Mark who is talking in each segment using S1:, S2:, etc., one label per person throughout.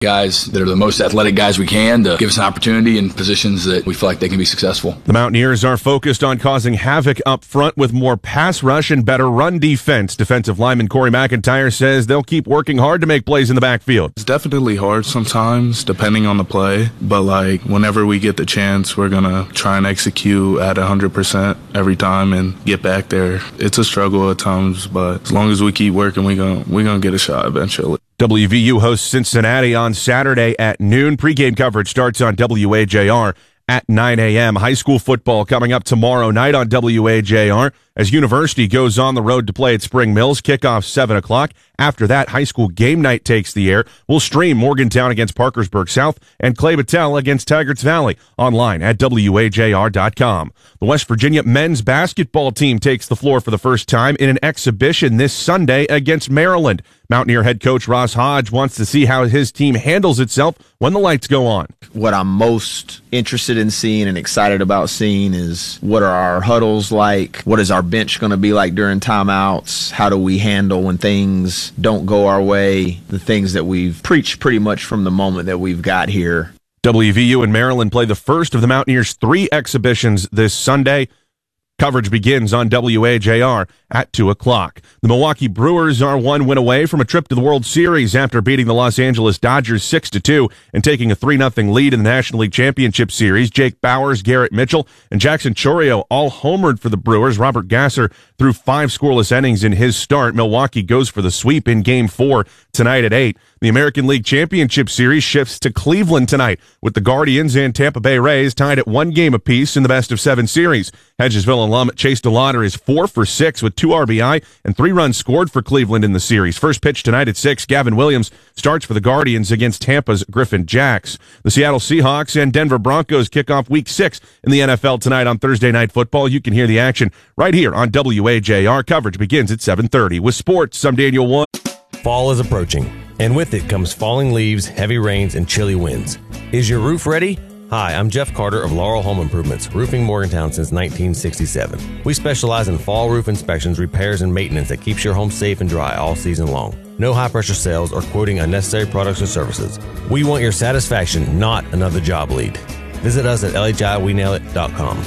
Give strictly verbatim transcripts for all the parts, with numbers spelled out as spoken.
S1: Guys that are the most athletic guys we can to give us an opportunity in positions that we feel like they can be successful.
S2: The Mountaineers are focused on causing havoc up front with more pass rush and better run defense. Defensive lineman Corey McIntyre says they'll keep working hard to make plays in the backfield.
S3: It's definitely hard sometimes, depending on the play, but like whenever we get the chance, we're going to try and execute at one hundred percent every time and get back there. It's a struggle at times, but as long as we keep working, we're going we're going to get a shot eventually.
S2: W V U hosts Cincinnati on Saturday at noon. Pre-game coverage starts on W A J R at nine a.m. High school football coming up tomorrow night on W A J R as University goes on the road to play at Spring Mills. Kickoff seven o'clock. After that, high school game night takes the air. We'll stream Morgantown against Parkersburg South and Clay Battelle against Taggarts Valley online at W A J R dot com. The West Virginia men's basketball team takes the floor for the first time in an exhibition this Sunday against Maryland. Mountaineer head coach Ross Hodge wants to see how his team handles itself when the lights go on.
S4: What I'm most interested in seeing and excited about seeing is what are our huddles like? What is our bench going to be like during timeouts? How do we handle when things don't go our way? The things that we've preached pretty much from the moment that we've got here.
S2: W V U and Maryland play the first of the Mountaineers' three exhibitions this Sunday. Coverage begins on W A J R at two o'clock. The Milwaukee Brewers are one win away from a trip to the World Series after beating the Los Angeles Dodgers six to two and taking a three nothing lead in the National League Championship Series. Jake Bowers, Garrett Mitchell, and Jackson Chourio all homered for the Brewers. Robert Gasser threw five scoreless innings in his start. Milwaukee goes for the sweep in Game four tonight at eight. The American League Championship Series shifts to Cleveland tonight with the Guardians and Tampa Bay Rays tied at one game apiece in the best of seven series. Hedgesville alum Chase DeLauder is four for six with two R B I and three runs scored for Cleveland in the series. First pitch tonight at six. Gavin Williams starts for the Guardians against Tampa's Griffin Jacks. The Seattle Seahawks and Denver Broncos kick off week six in the N F L tonight on Thursday Night Football. You can hear the action right here on W A J R. Coverage begins at seven thirty. With sports, I'm Daniel Wood.
S5: Fall is approaching, and with it comes falling leaves, heavy rains, and chilly winds. Is your roof ready? Hi, I'm Jeff Carter of Laurel Home Improvements, roofing Morgantown since nineteen sixty-seven. We specialize in fall roof inspections, repairs, and maintenance that keeps your home safe and dry all season long. No high-pressure sales or quoting unnecessary products or services. We want your satisfaction, not another job lead. Visit us at L H I we nail it dot com.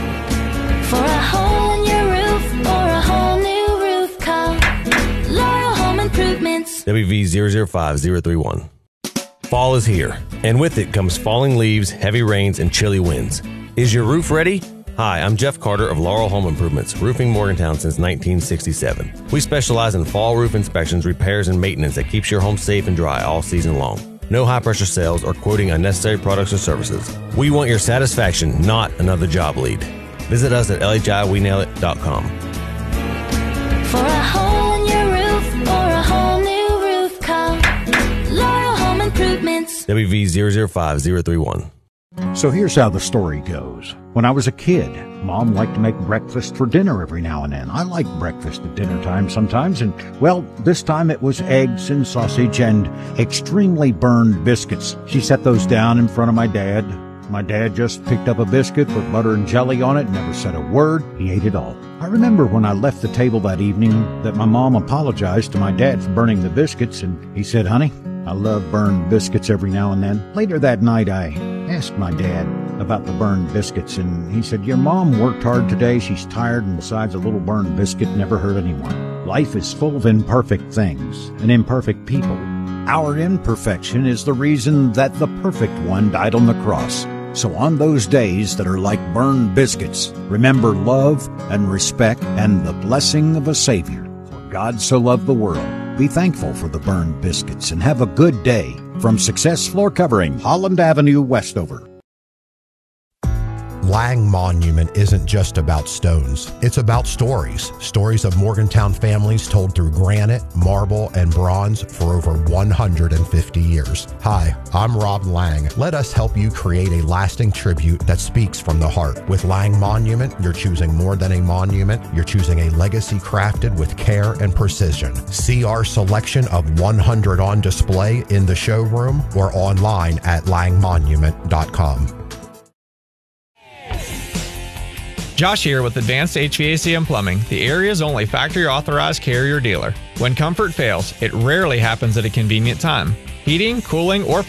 S6: For a hole in your roof or a whole new roof, call Laurel Home Improvements.
S5: W V zero zero five zero three one. Fall is here, and with it comes falling leaves, heavy rains, and chilly winds. Is your roof ready? Hi, I'm Jeff Carter of Laurel Home Improvements, roofing Morgantown since nineteen sixty-seven. We specialize in fall roof inspections, repairs, and maintenance that keeps your home safe and dry all season long. No high-pressure sales or quoting unnecessary products or services. We want your satisfaction, not another job lead. Visit us at L H I we nail it dot com.
S6: For a hole in your roof or a whole new roof, call Laurel Home Improvements.
S5: W V zero zero five zero three one.
S7: So here's how the story goes. When I was a kid, Mom liked to make breakfast for dinner every now and then. I like breakfast at dinner time sometimes, and, well, this time it was eggs and sausage and extremely burned biscuits. She set those down in front of my dad. My dad just picked up a biscuit, put butter and jelly on it, never said a word. He ate it all. I remember when I left the table that evening that my mom apologized to my dad for burning the biscuits, and he said, "Honey, I love burned biscuits every now and then." Later that night, I asked my dad about the burned biscuits, and he said, "Your mom worked hard today. She's tired, and besides, a little burned biscuit never hurt anyone. Life is full of imperfect things and imperfect people. Our imperfection is the reason that the perfect one died on the cross. So on those days that are like burned biscuits, remember love and respect and the blessing of a Savior. For God so loved the world." Be thankful for the burned biscuits and have a good day. From Success Floor Covering, Holland Avenue, Westover.
S8: Lang Monument isn't just about stones. It's about stories. Stories of Morgantown families told through granite, marble, and bronze for over one hundred fifty years. Hi, I'm Rob Lang. Let us help you create a lasting tribute that speaks from the heart. With Lang Monument, you're choosing more than a monument. You're choosing a legacy crafted with care and precision. See our selection of one hundred on display in the showroom or online at lang monument dot com.
S9: Josh here with Advanced H V A C and Plumbing, the area's only factory-authorized Carrier dealer. When comfort fails, it rarely happens at a convenient time. heating, cooling, or